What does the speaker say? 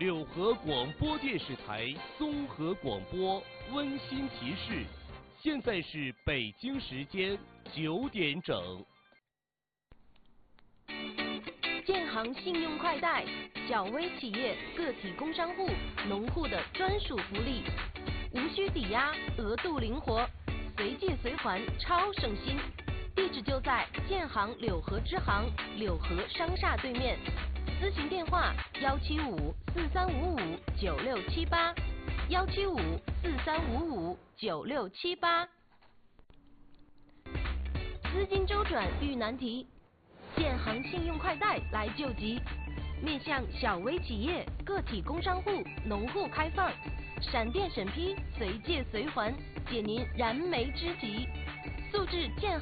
柳河广播电视台综合广播温馨提示：现在是北京时间9点整。 建行信用快贷，小微企业、个体工商户、农户的专属福利，无需抵押，额度灵活，随借随还，超省心。地址就在建行柳河支行柳河商厦对面，咨询电话175-4355-9678，175-4355-9678。资金周转遇难题，建行信用快贷来救急，面向小微企业、个体工商户、农户开放，闪电审批，随借随还，解您燃眉之急。速至建